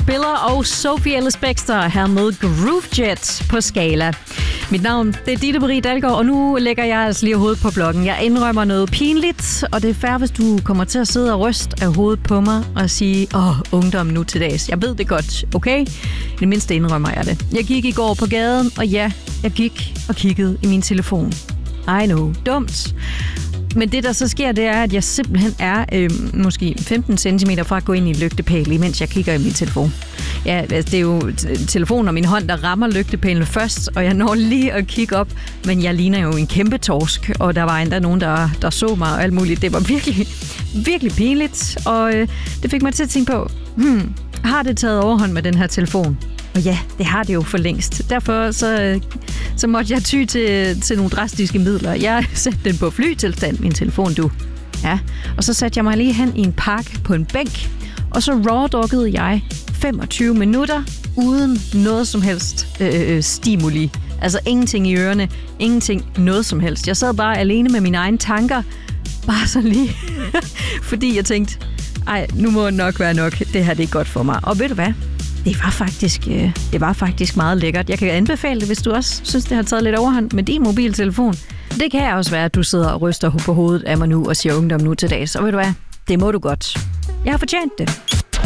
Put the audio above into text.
Spiller og Sophie Ellis Bextor her med Groove Jet på Skala. Mit navn, det er Ditte Marie Dalgaard, og nu lægger jeg altså lige hovedet på blokken. Jeg indrømmer noget pinligt, og det er fair, hvis du kommer til at sidde og ryste af hovedet på mig og sige, ungdom nu til dags. Jeg ved det godt, okay? I det mindste indrømmer jeg det. Jeg gik i går på gaden, og ja, jeg gik og kiggede i min telefon. I know, dumt. Men det, der så sker, det er, at jeg simpelthen er måske 15 cm fra at gå ind i en lygtepæl, imens jeg kigger i min telefon. Ja, altså, det er jo telefonen og min hånd, der rammer lygtepælen først, og jeg når lige at kigge op, men jeg ligner jo en kæmpe torsk, og der var endda nogen, der så mig og alt muligt. Det var virkelig, virkelig pinligt, og det fik mig til at tænke på, har det taget overhånd med den her telefon? Og ja, det har det jo for længst. Derfor så måtte jeg ty til nogle drastiske midler. Jeg satte den på flytilstand, min telefon, du. Ja, og så satte jeg mig lige hen i en park på en bænk, og så rawdoggede jeg 25 minutter uden noget som helst stimuli. Altså ingenting i ørerne, ingenting, noget som helst. Jeg sad bare alene med mine egne tanker, bare så lige, fordi jeg tænkte, nu må det nok være nok, det her det er godt for mig. Og ved du hvad? Det var faktisk meget lækkert. Jeg kan anbefale det, hvis du også synes, det har taget lidt overhånd med din mobiltelefon. Det kan også være, at du sidder og ryster på hovedet af mig nu og siger ungdom nu til dags. Og ved du hvad? Det må du godt. Jeg har fortjent det.